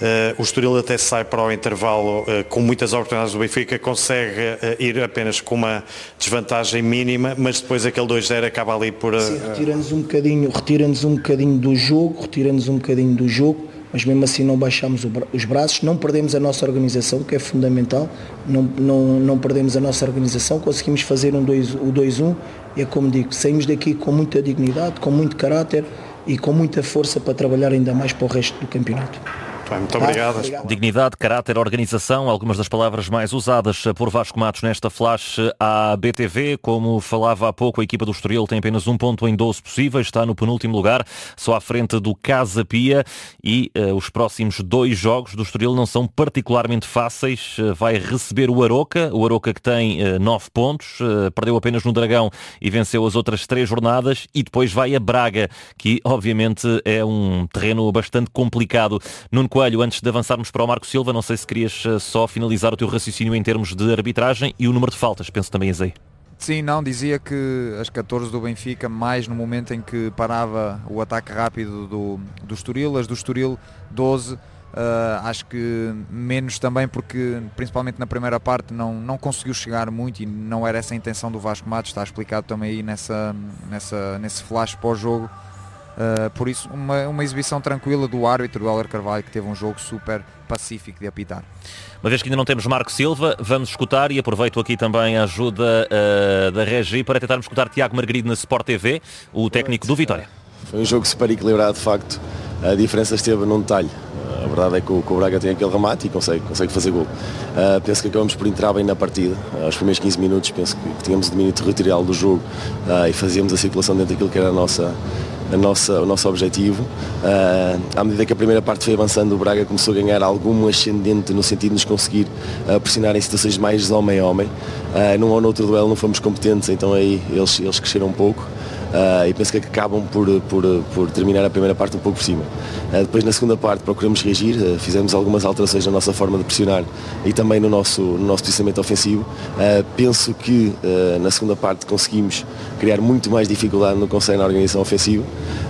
o Estoril até sai para o intervalo uh, com muitas oportunidades do Benfica, consegue uh, ir apenas com uma desvantagem mínima, mas depois aquele dois a zero acaba ali por... Uh, Sim, retira-nos um bocadinho, retira-nos um bocadinho do jogo, retira-nos um bocadinho do jogo, mas mesmo assim não baixamos os braços, não perdemos a nossa organização, que é fundamental, não, não, não perdemos a nossa organização, conseguimos fazer um dois, o dois a um, e é como digo, saímos daqui com muita dignidade, com muito caráter e com muita força para trabalhar ainda mais para o resto do campeonato. Muito obrigado. Ah, obrigado. Dignidade, caráter, organização, algumas das palavras mais usadas por Vasco Matos nesta flash à B T V. Como falava há pouco, a equipa do Estoril tem apenas um ponto em doze possíveis, está no penúltimo lugar, só à frente do Casa Pia, e uh, os próximos dois jogos do Estoril não são particularmente fáceis. Uh, vai receber o Aroca, o Aroca que tem uh, nove pontos, uh, perdeu apenas no Dragão e venceu as outras três jornadas, e depois vai a Braga, que obviamente é um terreno bastante complicado. Nuno Coelho, antes de avançarmos para o Marco Silva, não sei se querias só finalizar o teu raciocínio em termos de arbitragem e o número de faltas, penso também, Zé. Sim, não, dizia que as catorze do Benfica, mais no momento em que parava o ataque rápido do, do Estoril, as do Estoril doze, uh, acho que menos também porque, principalmente na primeira parte, não, não conseguiu chegar muito, e não era essa a intenção do Vasco Matos, está explicado também aí nessa, nessa, nesse flash pós-jogo. Uh, por isso, uma, uma exibição tranquila do árbitro, do Heller Carvalho, que teve um jogo super pacífico de apitar. Uma vez que ainda não temos Marco Silva, vamos escutar, e aproveito aqui também a ajuda uh, da Regi para tentarmos escutar Tiago Margarido na Sport T V, o técnico do Vitória. Foi um jogo super equilibrado, de facto. A diferença esteve num detalhe. A verdade é que o, que o Braga tem aquele remate e consegue, consegue fazer gol. Uh, penso que acabamos por entrar bem na partida. Uh, aos primeiros quinze minutos penso que, que tínhamos o domínio territorial do jogo uh, e fazíamos a circulação dentro daquilo que era a nossa, a nossa, o nosso objetivo. Uh, à medida que a primeira parte foi avançando, o Braga começou a ganhar algum ascendente no sentido de nos conseguir uh, pressionar em situações mais homem a homem. Uh, num ou noutro duelo não fomos competentes, então aí eles, eles cresceram um pouco. Uh, e penso que acabam por, por, por terminar a primeira parte um pouco por cima. Uh, depois na segunda parte procuramos reagir, uh, fizemos algumas alterações na nossa forma de pressionar e também no nosso, no nosso posicionamento ofensivo. Uh, penso que uh, na segunda parte conseguimos criar muito mais dificuldade no conceito na organização ofensiva,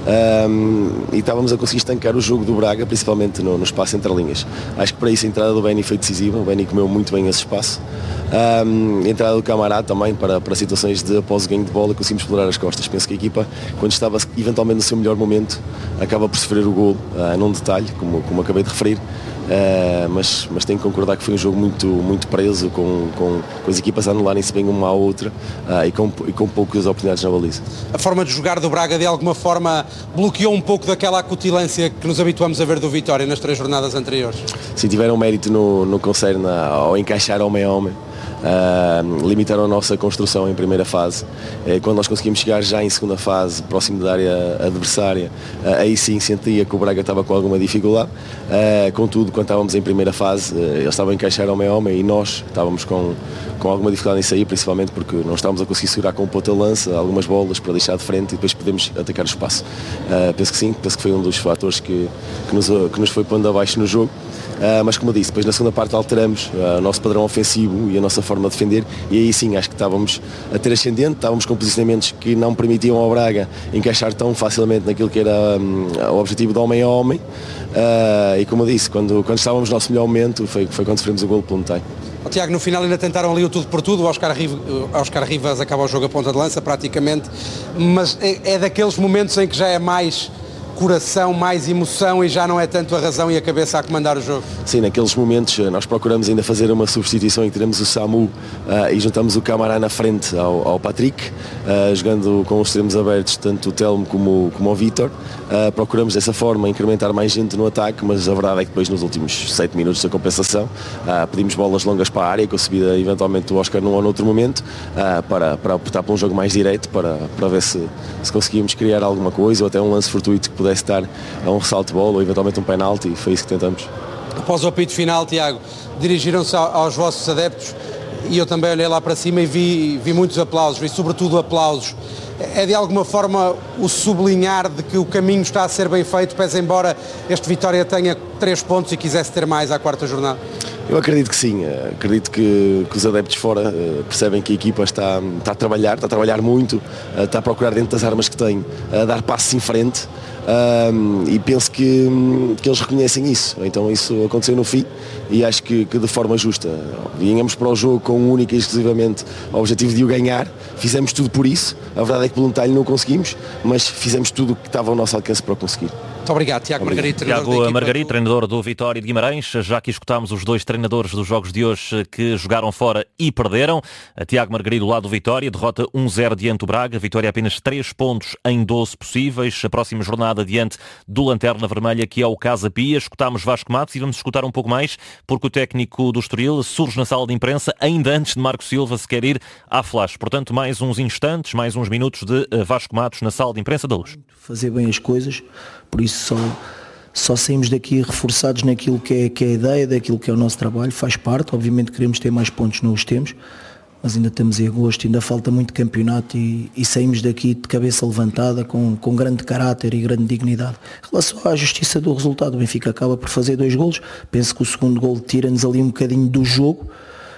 um, e estávamos a conseguir estancar o jogo do Braga, principalmente no, no espaço entre linhas. Acho que para isso a entrada do Beni foi decisiva, o Beni comeu muito bem esse espaço. Um, a entrada do Camará também para, para situações de após o ganho de bola conseguimos explorar as costas. Penso que a equipa, quando estava eventualmente no seu melhor momento, acaba por sofrer o gol, uh, num detalhe, como, como acabei de referir, uh, mas, mas tenho que concordar que foi um jogo muito, muito preso, com, com, com as equipas a anularem-se bem uma à outra, uh, e, com, e com poucas oportunidades na baliza. A forma de jogar do Braga de alguma forma bloqueou um pouco daquela acutilância que nos habituamos a ver do Vitória nas três jornadas anteriores? Sim, tiveram mérito no, no concerne ao encaixar homem a homem. Uh, limitaram a nossa construção em primeira fase. Uh, quando nós conseguimos chegar já em segunda fase, próximo da área adversária, uh, aí sim sentia que o Braga estava com alguma dificuldade. Uh, contudo, quando estávamos em primeira fase, uh, eles estavam a encaixar homem a homem e nós estávamos com, com alguma dificuldade em sair, principalmente porque não estávamos a conseguir segurar com o ponta-lança algumas bolas para deixar de frente e depois podemos atacar o espaço. Uh, penso que sim, penso que foi um dos fatores que, que, nos, que nos foi pondo abaixo no jogo. Uh, mas como eu disse, depois na segunda parte alteramos uh, o nosso padrão ofensivo e a nossa forma de defender, e aí sim acho que estávamos a ter ascendente, estávamos com posicionamentos que não permitiam ao Braga encaixar tão facilmente naquilo que era um, o objetivo de homem a homem, uh, e como eu disse, quando, quando estávamos no nosso melhor momento foi, foi quando sofremos o golo pelo meio. O Tiago, no final ainda tentaram ali o tudo por tudo, o Oscar, Riv... o Oscar Rivas acaba o jogo a ponta de lança praticamente, mas é, é daqueles momentos em que já é mais coração, mais emoção e já não é tanto a razão e a cabeça a comandar o jogo. Sim, naqueles momentos nós procuramos ainda fazer uma substituição em que tiramos o Samu uh, e juntamos o Camará na frente ao, ao Patrick, uh, jogando com os extremos abertos, tanto o Telmo como, como o Vítor. Uh, procuramos dessa forma incrementar mais gente no ataque, mas a verdade é que depois nos últimos sete minutos da compensação uh, pedimos bolas longas para a área, com a subida eventualmente do Oscar num ou noutro momento, uh, para, para optar por um jogo mais direto, para, para ver se, se conseguíamos criar alguma coisa ou até um lance fortuito que pudesse estar a um ressalto de bola ou eventualmente um penalti, e foi isso que tentamos. Após o apito final, Tiago, dirigiram-se aos vossos adeptos e eu também olhei lá para cima e vi, vi muitos aplausos, vi sobretudo aplausos. É de alguma forma o sublinhar de que o caminho está a ser bem feito, pese embora este Vitória tenha três pontos e quisesse ter mais à quarta jornada? Eu acredito que sim, acredito que, que os adeptos fora uh, percebem que a equipa está, está a trabalhar, está a trabalhar muito, uh, está a procurar dentro das armas que tem, a dar passos em frente. Um, e penso que, que eles reconhecem isso, então isso aconteceu no fim e acho que, que de forma justa. Vínhamos para o jogo com um único e exclusivamente o objetivo de o ganhar, fizemos tudo por isso, a verdade é que pelo talho não conseguimos, mas fizemos tudo o que estava ao nosso alcance para conseguir. Muito obrigado, Tiago Margarito. Tiago Margarito, treinador do Vitória de Guimarães. Já que escutámos os dois treinadores dos jogos de hoje que jogaram fora e perderam. Tiago Margarito do lado do Vitória, derrota um zero diante do Braga. Vitória apenas três pontos em doze possíveis. A próxima jornada diante do Lanterna Vermelha, que é o Casa Pia. Escutámos Vasco Matos e vamos escutar um pouco mais, porque o técnico do Estoril surge na sala de imprensa ainda antes de Marco Silva se quer ir à flash. Portanto, mais uns instantes, mais uns minutos de Vasco Matos na sala de imprensa da Luz. Fazer bem as coisas, por isso só, só saímos daqui reforçados naquilo que é, que é a ideia, daquilo que é o nosso trabalho, faz parte, obviamente queremos ter mais pontos, não os temos, mas ainda estamos em agosto, ainda falta muito campeonato e, e saímos daqui de cabeça levantada, com, com grande caráter e grande dignidade. Em relação à justiça do resultado, o Benfica acaba por fazer dois golos, penso que o segundo golo tira-nos ali um bocadinho do jogo,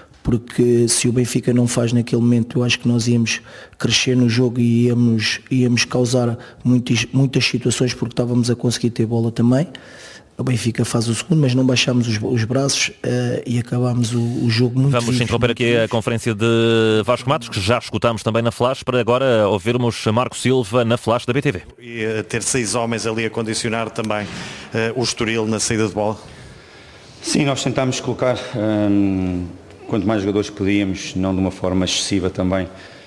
porque se o Benfica não faz naquele momento, eu acho que nós íamos crescer no jogo e íamos, íamos causar muitas, muitas situações, porque estávamos a conseguir ter bola também. O Benfica faz o segundo, mas não baixámos os, os braços uh, e acabámos o, o jogo muito Vamos vivos, interromper aqui a conferência de Vasco Matos, que já escutámos também na Flash, para agora ouvirmos Marco Silva na Flash da B T V. E ter seis homens ali a condicionar também uh, o Estoril na saída de bola? Sim, nós tentámos colocar hum, quanto mais jogadores podíamos, não de uma forma excessiva também,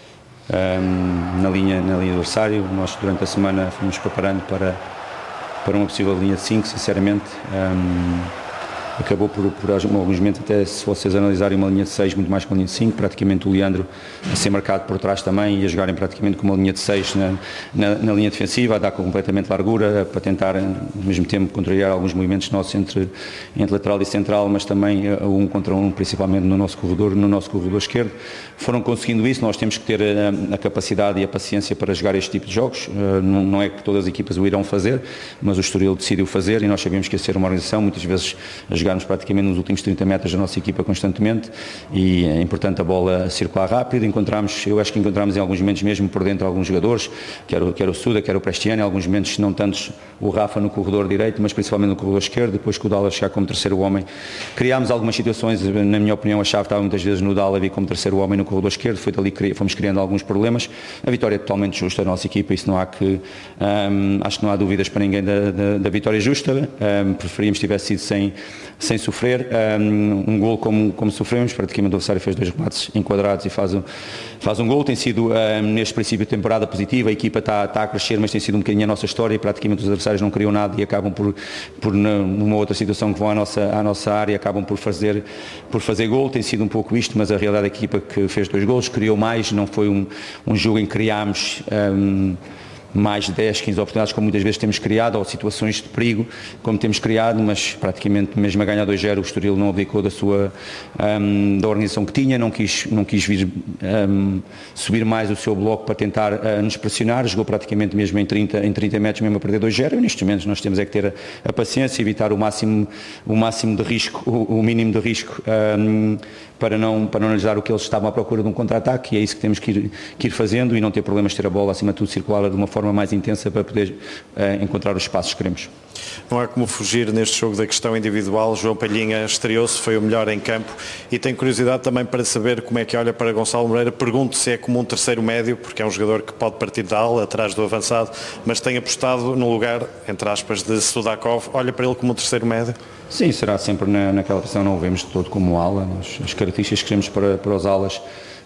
hum, na linha, na linha adversário. Nós durante a semana fomos preparando para, para uma possível linha de cinco, sinceramente. Hum, acabou por, por alguns momentos, até se vocês analisarem uma linha de seis, muito mais que uma linha de cinco, praticamente o Leandro a ser marcado por trás também e a jogarem praticamente com uma linha de seis na, na, na linha defensiva, a dar completamente largura, para tentar ao mesmo tempo controlar alguns movimentos nossos entre, entre lateral e central, mas também um contra um, principalmente no nosso corredor, no nosso corredor esquerdo. Foram conseguindo isso, nós temos que ter a, a capacidade e a paciência para jogar este tipo de jogos, não, não é que todas as equipas o irão fazer, mas o Estoril decidiu fazer e nós sabíamos que ia ser uma organização, muitas vezes a jogarmos praticamente nos últimos trinta metros da nossa equipa constantemente e é importante a bola circular rápido. Encontramos, eu acho que encontramos em alguns momentos mesmo por dentro alguns jogadores, quer o, quer o Suda, quer o Prestiano, em alguns momentos não tantos o Rafa no corredor direito, mas principalmente no corredor esquerdo, depois que o Dalla chegar como terceiro homem. Criámos algumas situações, na minha opinião a chave estava muitas vezes no Dalla vir como terceiro homem no corredor esquerdo, foi dali que fomos criando alguns problemas. A vitória é totalmente justa da nossa equipa, isso não há que, hum, acho que não há dúvidas para ninguém da, da, da vitória justa, hum, preferíamos que tivesse sido sem sem sofrer, um, um gol como, como sofremos, praticamente o adversário fez dois remates enquadrados e faz um, faz um gol, tem sido um, neste princípio de temporada positiva, a equipa está, está a crescer, mas tem sido um bocadinho a nossa história e praticamente os adversários não criam nada e acabam por, por numa outra situação que vão à nossa, à nossa área, acabam por fazer, por fazer gol, tem sido um pouco isto, mas a realidade é que a equipa que fez dois gols, criou mais, não foi um, um jogo em que criámos um, mais de dez, quinze oportunidades, como muitas vezes temos criado, ou situações de perigo, como temos criado, mas praticamente mesmo a ganhar dois zero, o Estoril não abdicou da sua, um, da organização que tinha, não quis, não quis vir um, subir mais o seu bloco para tentar uh, nos pressionar, jogou praticamente mesmo em trinta, em trinta metros, mesmo a perder dois zero, e nestes momentos nós temos é que ter a, a paciência, evitar o máximo, o máximo de risco, o, o mínimo de risco, um, para não, para não analisar o que eles estavam à procura de um contra-ataque, e é isso que temos que ir, que ir fazendo, e não ter problemas de ter a bola acima de tudo circular de uma forma forma mais intensa para poder uh, encontrar os espaços que queremos. Não há como fugir neste jogo da questão individual. João Palhinha estreou-se, foi o melhor em campo e tenho curiosidade também para saber como é que olha para Gonçalo Moreira. Pergunto se é como um terceiro médio, porque é um jogador que pode partir da ala, atrás do avançado, mas tem apostado no lugar, entre aspas, de Sudakov. Olha para ele como um terceiro médio? Sim, será sempre na, naquela posição, não o vemos de todo como ala. Nós, as características que queremos para, para os alas,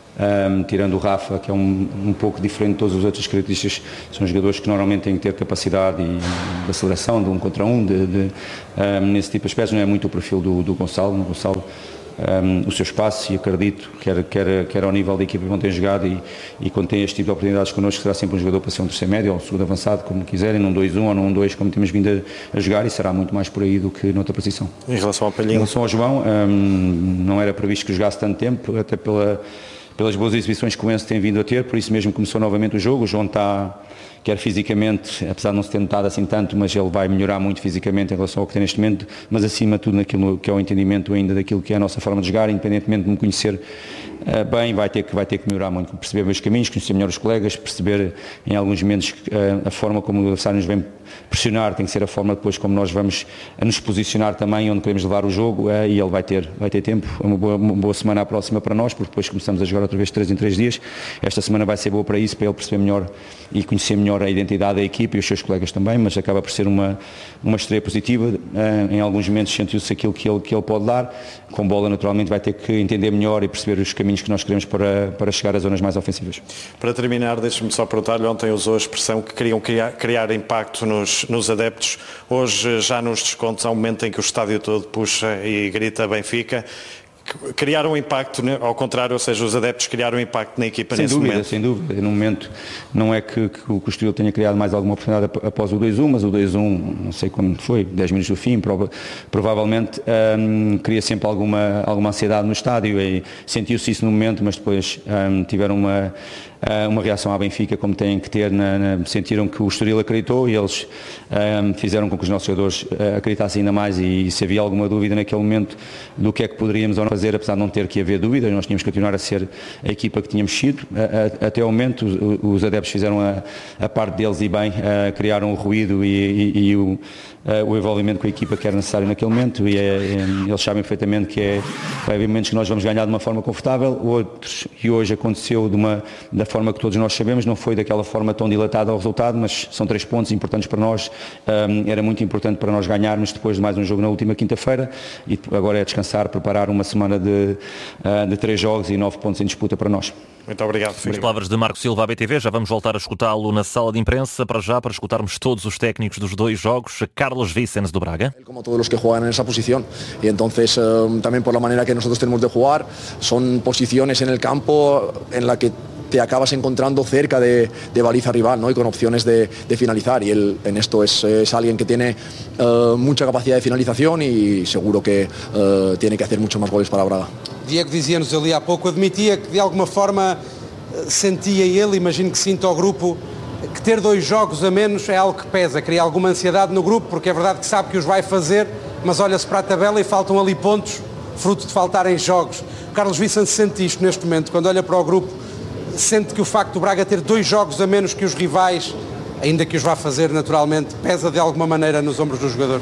Um, tirando o Rafa, que é um, um pouco diferente de todas as outras características, são jogadores que normalmente têm que ter capacidade e, de aceleração, de um contra um, de, de, um, nesse tipo de aspectos. Não é muito o perfil do, do Gonçalo. O Gonçalo, um, o seu espaço, e acredito, quer, quer, quer ao nível da equipa que tem jogado e, e quando tem este tipo de oportunidades connosco, será sempre um jogador para ser um terceiro médio ou um segundo avançado, como quiserem, num dois um ou num um dois, como temos vindo a, a jogar, e será muito mais por aí do que noutra posição. Em relação ao Palhinha? Em relação ao João, um, não era previsto que jogasse tanto tempo, até pela pelas boas exibições que o Enzo tem vindo a ter, por isso mesmo começou novamente o jogo. O João está, quer fisicamente, apesar de não se ter notado assim tanto, mas ele vai melhorar muito fisicamente em relação ao que tem neste momento, mas acima de tudo naquilo que é o entendimento ainda daquilo que é a nossa forma de jogar, independentemente de me conhecer uh, bem, vai ter, que, vai ter que melhorar muito, perceber meus caminhos, conhecer melhor os colegas, perceber em alguns momentos uh, a forma como o adversário nos vem pressionar, tem que ser a forma depois como nós vamos a nos posicionar também, onde queremos levar o jogo, uh, e ele vai ter, vai ter tempo, uma boa, uma boa semana à próxima para nós, porque depois começamos a jogar outra vez três em três dias. Esta semana vai ser boa para isso, para ele perceber melhor e conhecer melhor a identidade da equipa e os seus colegas também, mas acaba por ser uma, uma estreia positiva. Em alguns momentos sentiu-se aquilo que ele, que ele pode dar. Com bola, naturalmente, vai ter que entender melhor e perceber os caminhos que nós queremos para, para chegar às zonas mais ofensivas. Para terminar, deixe-me só perguntar-lhe, ontem usou a expressão que queriam criar, criar impacto nos, nos adeptos. Hoje, já nos descontos, há um momento em que o estádio todo puxa e grita Benfica. Criaram um impacto, ao contrário, ou seja, os adeptos criaram um impacto na equipa sem nesse dúvida, momento. Sem dúvida, no momento não é que, que o Estoril tenha criado mais alguma oportunidade após o dois um, mas o dois um, não sei quando foi, dez minutos do fim, prova, provavelmente um, cria sempre alguma, alguma ansiedade no estádio e sentiu-se isso no momento, mas depois um, tiveram uma, uma reação à Benfica como têm que ter, na, na, sentiram que o Estoril acreditou e eles um, fizeram com que os nossos jogadores acreditassem ainda mais e, e se havia alguma dúvida naquele momento do que é que poderíamos ou não fazer, apesar de não ter que haver dúvidas, nós tínhamos que continuar a ser a equipa que tínhamos sido. Até o momento os, os adeptos fizeram a, a parte deles e bem, uh, criaram o ruído e, e, e o, uh, o envolvimento com a equipa que era necessário naquele momento e é, é, eles sabem perfeitamente que é, vai haver momentos que nós vamos ganhar de uma forma confortável, outros, e hoje aconteceu de uma, da forma que todos nós sabemos, não foi daquela forma tão dilatada ao resultado, mas são três pontos importantes para nós, um, era muito importante para nós ganharmos depois de mais um jogo na última quinta-feira e agora é descansar, preparar uma semana de, uh, de três jogos e nove pontos em disputa para nós. Muito obrigado, Filipe. As palavras de Marco Silva à B T V, já vamos voltar a escutá-lo na sala de imprensa, para já, para escutarmos todos os técnicos dos dois jogos. Carlos Vicens do Braga. Como todos los que juegan en esa posición y entonces eh, también por la manera que nosotros tenemos de jugar, son posiciones en el campo en la que te acabas encontrando cerca de, de baliza rival, ¿no? Y con opciones de, de finalizar y él en esto es, es alguien que tiene uh, mucha capacidad de finalización y seguro que uh, tiene que hacer muchos más goles para Braga. Diego dizia-nos ali há pouco, admitia que de alguma forma sentia ele, imagino que sinta ao grupo, que ter dois jogos a menos é algo que pesa, cria alguma ansiedade no grupo, porque é verdade que sabe que os vai fazer, mas olha-se para a tabela e faltam ali pontos, fruto de faltarem jogos. O Carlos Vicens sente isto neste momento, quando olha para o grupo, sente que o facto do Braga ter dois jogos a menos que os rivais, ainda que os vá fazer naturalmente, pesa de alguma maneira nos ombros dos jogadores?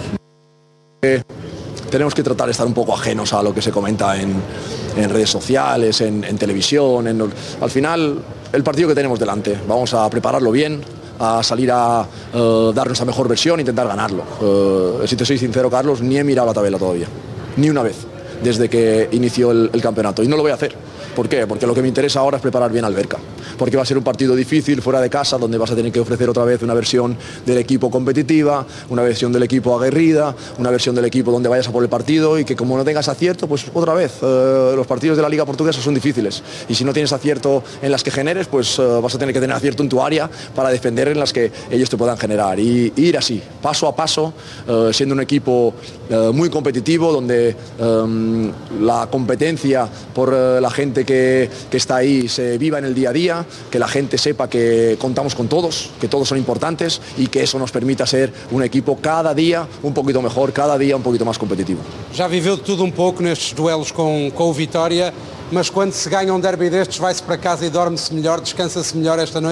Eh, tenemos que tratar de estar un poco ajenos a lo que se comenta en, en redes sociales, en, en televisión. En, al final, el partido que tenemos delante, vamos a prepararlo bien, a salir a uh, dar nuestra mejor versión e intentar ganarlo. Uh, si te soy sincero, Carlos, ni he mirado la tabla todavía, ni una vez, desde que inició el, el campeonato, y no lo voy a hacer. ¿Por qué? Porque lo que me interesa ahora es preparar bien Alberca, porque va a ser un partido difícil fuera de casa, donde vas a tener que ofrecer otra vez una versión del equipo competitiva, una versión del equipo aguerrida, una versión del equipo donde vayas a por el partido y que como no tengas acierto, pues otra vez, eh, los partidos de la Liga Portuguesa son difíciles y si no tienes acierto en las que generes, pues eh, vas a tener que tener acierto en tu área para defender en las que ellos te puedan generar y, y ir así, paso a paso, eh, siendo un equipo eh, muy competitivo, donde eh, la competencia por eh, la gente Que, que está ahí se viva en el día a día, que la gente sepa que contamos con todos, que todos son importantes y que eso nos permita ser un equipo cada día un poquito mejor, cada día un poquito más competitivo. Já viveu de tudo um pouco nestes duelos com, com o Vitória, mas quando se ganha um derby destes vai-se para casa e dorme-se melhor, descansa-se melhor esta noite?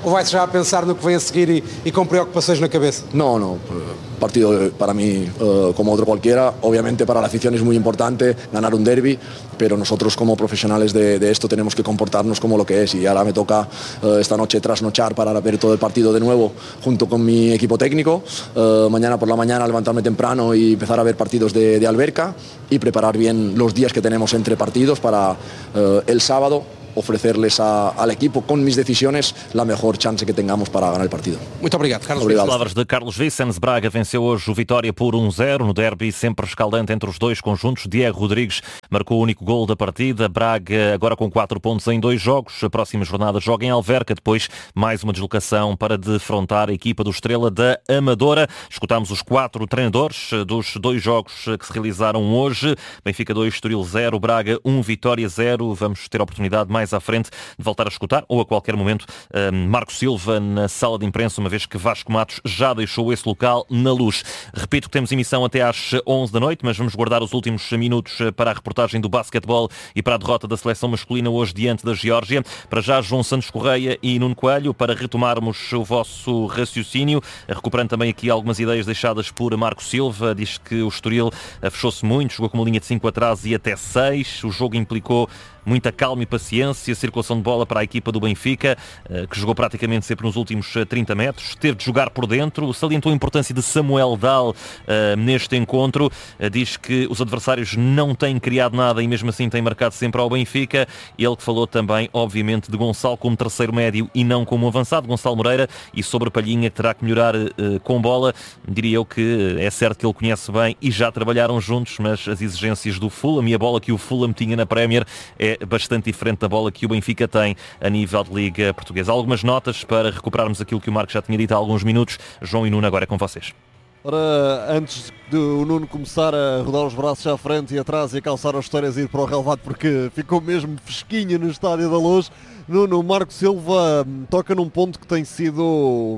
ou vai-se já a pensar no que vem a seguir y, y con preocupaciones na cabeça? No, no, partido para mí uh, como otro cualquiera, obviamente para la afición es muy importante ganar un derbi, pero nosotros como profesionales de, de esto tenemos que comportarnos como lo que es y ahora me toca uh, esta noche trasnochar para ver todo el partido de nuevo junto con mi equipo técnico, uh, mañana por la mañana levantarme temprano y empezar a ver partidos de, de alberca y preparar bien los días que tenemos entre partidos para uh, el sábado ofrecerles a, al equipo con mis decisiones la mejor chance que tengamos para ganar el partido. Muito obrigado, Carlos. Obrigado. Palavras de Carlos Vicens. Braga venceu hoje o Vitória por um zero no derby sempre escaldante entre os dois conjuntos. Diego Rodrigues marcou o único gol da partida. Braga agora com quatro pontos em dois jogos. A próxima jornada joga em Alverca. Depois mais uma deslocação para defrontar a equipa do Estrela da Amadora. Escutámos os quatro treinadores dos dois jogos que se realizaram hoje. Benfica dois, Estoril zero, Braga um, Vitória zero. Vamos ter a oportunidade mais mais à frente de voltar a escutar, ou a qualquer momento, Marco Silva na sala de imprensa, uma vez que Vasco Matos já deixou esse local na luz. Repito que temos emissão até às onze da noite, mas vamos guardar os últimos minutos para a reportagem do basquetebol e para a derrota da seleção masculina hoje diante da Geórgia. Para já, João Santos Correia e Nuno Coelho, para retomarmos o vosso raciocínio, recuperando também aqui algumas ideias deixadas por Marco Silva. Diz que o Estoril fechou-se muito, jogou com uma linha de cinco atrás e até seis. O jogo implicou muita calma e paciência, circulação de bola para a equipa do Benfica, que jogou praticamente sempre nos últimos trinta metros, teve de jogar por dentro, salientou a importância de Samuel Dal uh, neste encontro, uh, diz que os adversários não têm criado nada e mesmo assim têm marcado sempre ao Benfica. Ele que falou também, obviamente, de Gonçalo como terceiro médio e não como avançado, Gonçalo Moreira, e sobre Palhinha, que terá que melhorar uh, com bola. Diria eu que é certo que ele conhece bem e já trabalharam juntos, mas as exigências do Fulham e a bola que o Fulham tinha na Premier é bastante diferente da bola que o Benfica tem a nível de Liga Portuguesa. Algumas notas para recuperarmos aquilo que o Marco já tinha dito há alguns minutos. João e Nuno, agora é com vocês. Ora, antes do Nuno começar a rodar os braços à frente e atrás e a calçar as histórias e ir para o relevado, porque ficou mesmo fresquinho no Estádio da Luz, Nuno, o Marco Silva toca num ponto que tem sido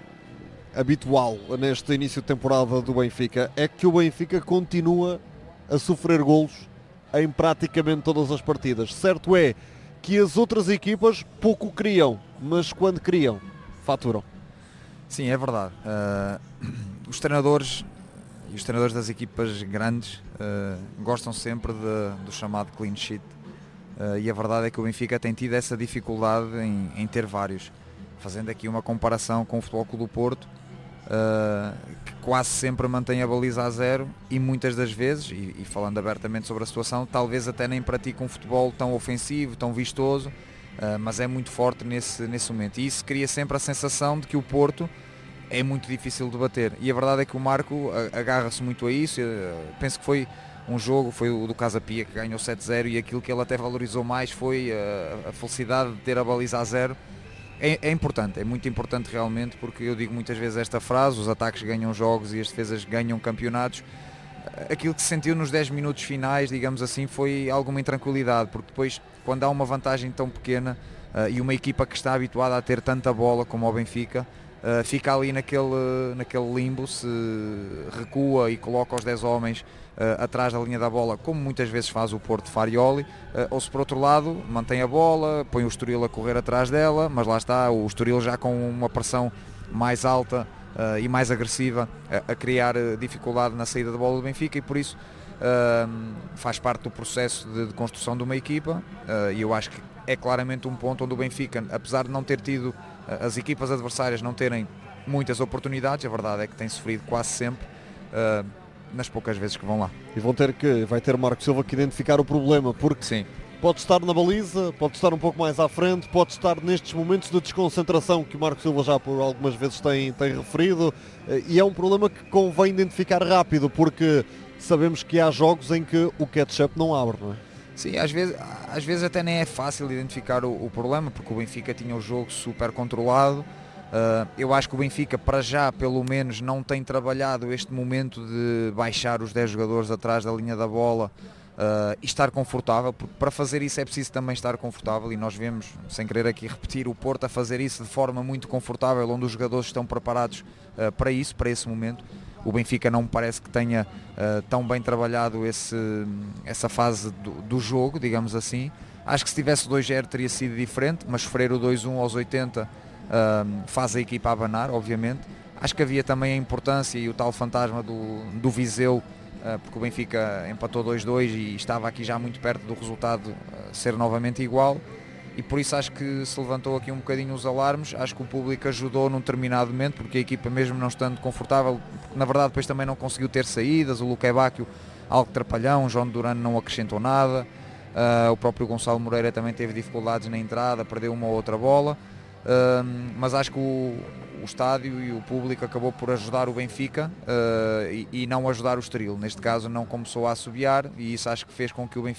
habitual neste início de temporada do Benfica. É que o Benfica continua a sofrer golos em praticamente todas as partidas. Certo é que as outras equipas pouco criam, mas quando criam, faturam. Sim, é verdade. Uh, os treinadores e os treinadores das equipas grandes uh, gostam sempre de, do chamado clean sheet. Uh, e a verdade é que o Benfica tem tido essa dificuldade em, em ter vários. Fazendo aqui uma comparação com o Futebol Clube do Porto, Uh, que quase sempre mantém a baliza a zero e muitas das vezes, e, e falando abertamente sobre a situação, talvez até nem pratica um futebol tão ofensivo, tão vistoso, uh, mas é muito forte nesse, nesse momento, e isso cria sempre a sensação de que o Porto é muito difícil de bater, e a verdade é que o Marco agarra-se muito a isso. Eu penso que foi um jogo, foi o do Casa Pia, que ganhou sete zero, e aquilo que ele até valorizou mais foi a, a felicidade de ter a baliza a zero. É, é importante, é muito importante realmente, porque eu digo muitas vezes esta frase: os ataques ganham jogos e as defesas ganham campeonatos. Aquilo que se sentiu nos dez minutos finais, digamos assim, foi alguma intranquilidade, porque depois, quando há uma vantagem tão pequena uh, e uma equipa que está habituada a ter tanta bola como o Benfica, uh, fica ali naquele, naquele limbo, se recua e coloca os dez homens Uh, atrás da linha da bola, como muitas vezes faz o Porto Farioli, uh, ou se por outro lado mantém a bola, põe o Estoril a correr atrás dela, mas lá está o Estoril já com uma pressão mais alta uh, e mais agressiva, uh, a criar uh, dificuldade na saída da bola do Benfica, e por isso uh, faz parte do processo de, de construção de uma equipa, uh, e eu acho que é claramente um ponto onde o Benfica, apesar de não ter tido uh, as equipas adversárias não terem muitas oportunidades, a verdade é que tem sofrido quase sempre uh, nas poucas vezes que vão lá. E vão ter que, vai ter Marco Silva que identificar o problema, porque sim, pode estar na baliza, pode estar um pouco mais à frente, pode estar nestes momentos de desconcentração que o Marco Silva já por algumas vezes tem, tem referido, e é um problema que convém identificar rápido, porque sabemos que há jogos em que o ketchup não abre, não é? Sim, às vezes, às vezes até nem é fácil identificar o, o problema, porque o Benfica tinha o jogo super controlado. Uh, eu acho que o Benfica, para já, pelo menos, não tem trabalhado este momento de baixar os dez jogadores atrás da linha da bola uh, e estar confortável, porque para fazer isso é preciso também estar confortável, e nós vemos, sem querer aqui repetir, o Porto a fazer isso de forma muito confortável, onde os jogadores estão preparados uh, para isso, para esse momento. O Benfica não me parece que tenha uh, tão bem trabalhado esse, essa fase do, do jogo, digamos assim. Acho que se tivesse dois zero teria sido diferente, mas sofrer o dois um aos oitenta uh, faz a equipa abanar, obviamente. Acho que havia também a importância e o tal fantasma do, do Viseu, uh, porque o Benfica empatou dois a dois e estava aqui já muito perto do resultado uh, ser novamente igual, e por isso acho que se levantou aqui um bocadinho os alarmes. Acho que o público ajudou num determinado momento, porque a equipa, mesmo não estando confortável, na verdade depois também não conseguiu ter saídas, o Luque Bacchio algo trapalhão, o João Durano não acrescentou nada, uh, o próprio Gonçalo Moreira também teve dificuldades na entrada, perdeu uma ou outra bola, uh, mas acho que o, o estádio e o público acabou por ajudar o Benfica uh, e, e não ajudar o Estoril. Neste caso não começou a assobiar, e isso acho que fez com que o Benfica